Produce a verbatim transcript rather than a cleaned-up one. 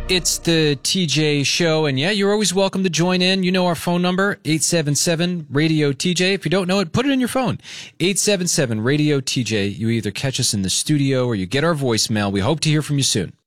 It's the T J Show, and yeah, you're always welcome to join in. You know our phone number, eight seven seven, radio T J. If you don't know it, put it in your phone, eight seven seven, radio T J. You either catch us in the studio or you get our voicemail. We hope to hear from you soon.